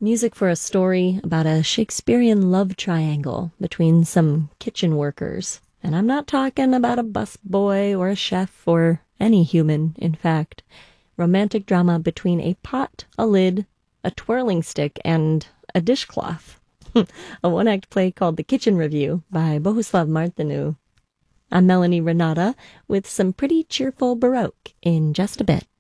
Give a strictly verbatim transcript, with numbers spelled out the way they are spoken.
Music for a story about a Shakespearean love triangle between some kitchen workers. And I'm not talking about a busboy or a chef or any human, in fact. Romantic drama between a pot, a lid, a twirling stick, and a dishcloth. A one-act play called The Kitchen Review by Bohuslav Martinu. I'm Melanie Renata with some pretty cheerful Baroque in just a bit.